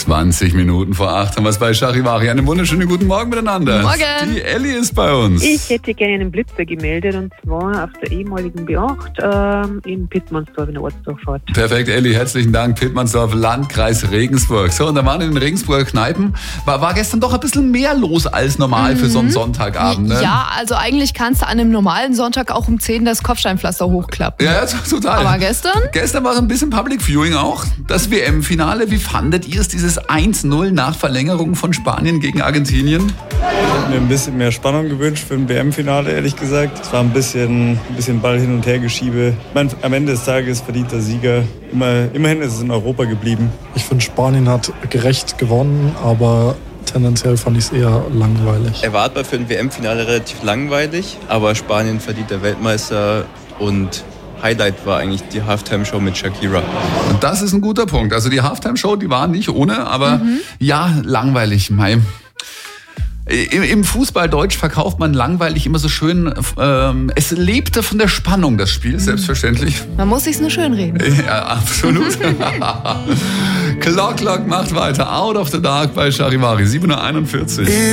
20 Minuten vor 8 haben wir es bei Charivari. Einen wunderschönen guten Morgen miteinander. Morgen. Die Elli ist bei uns. Ich hätte gerne einen Blitzer gemeldet, und zwar auf der ehemaligen B8 in Pittmannsdorf in der Ortsdurchfahrt. Perfekt, Elli, herzlichen Dank. Pittmannsdorf, Landkreis Regensburg. So, und da waren in den Regensburger Kneipen, war gestern doch ein bisschen mehr los als normal für so einen Sonntagabend. Ne? Ja, also eigentlich kannst du an einem normalen Sonntag auch um 10 das Kopfsteinpflaster hochklappen. Ja, total. Aber gestern? Gestern war so ein bisschen Public Viewing auch. Das WM-Finale. Wie fandet ihr es, dieses 1-0 nach Verlängerung von Spanien gegen Argentinien? Ich hätte mir ein bisschen mehr Spannung gewünscht für ein WM-Finale, ehrlich gesagt. Es war ein bisschen Ball hin und her geschiebe. Ich meine, am Ende des Tages verdient der Sieger. Immerhin ist es in Europa geblieben. Ich finde, Spanien hat gerecht gewonnen, aber tendenziell fand ich es eher langweilig. Erwartbar für ein WM-Finale relativ langweilig, aber Spanien verdient der Weltmeister und Highlight war eigentlich die Halftime-Show mit Shakira. Und das ist ein guter Punkt. Also die Halftime-Show, die war nicht ohne, aber ja, langweilig. Mei. Im Fußball Deutsch verkauft man langweilig immer so schön, es lebte von der Spannung, das Spiel, selbstverständlich. Man muss sich's nur schön reden. Ja, absolut. Clock macht weiter. Out of the Dark bei Charivari, 7:41 Uhr.